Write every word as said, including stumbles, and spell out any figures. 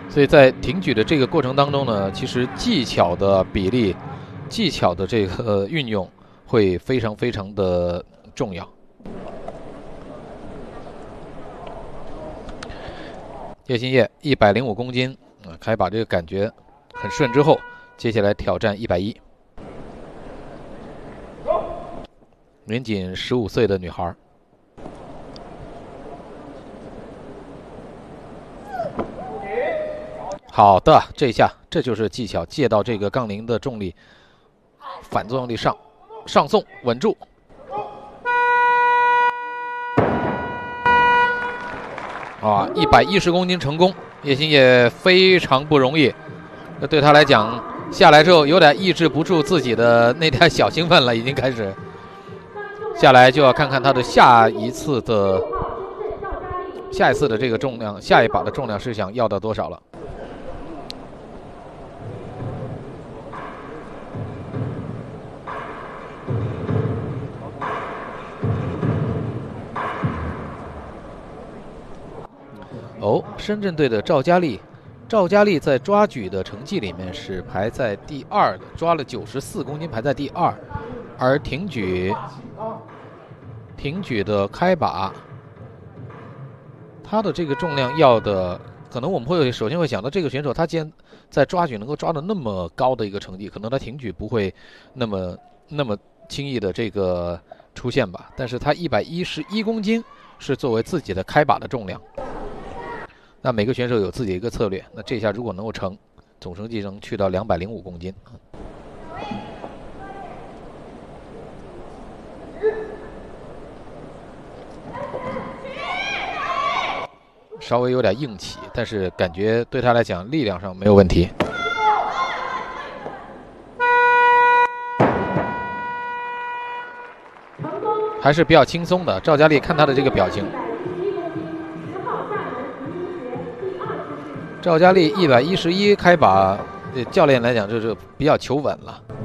所以在挺举的这个过程当中呢，其实技巧的比例、技巧的这个运用会非常非常的重要。叶欣烨一百零五公斤啊，开把这个感觉很顺之后，接下来挑战一百一。年仅十五岁的女孩。好的，这一下这就是技巧，借到这个杠铃的重力，反作用力上，上送稳住。啊，一百一十公斤成功，叶欣烨非常不容易。这对他来讲，下来之后有点抑制不住自己的那点小兴奋了，已经开始。下来就要看看他的下一次的下一次的这个重量，下一把的重量是想要到多少了。哦，深圳队的赵佳丽，赵佳丽在抓举的成绩里面是排在第二的，抓了九十四公斤，排在第二。而挺举，挺举的开把，他的这个重量要的，可能我们会首先会想到这个选手，他既然在抓举能够抓的那么高的一个成绩，可能他挺举不会那么那么轻易的这个出现吧。但是他一百一十一公斤是作为自己的开把的重量。那每个选手有自己一个策略，那这下如果能够成，总成绩能去到两百零五公斤。稍微有点硬起，但是感觉对他来讲力量上没有问题。还是比较轻松的。赵佳丽看他的这个表情，赵佳丽一百一十一开把，对教练来讲就是比较求稳了。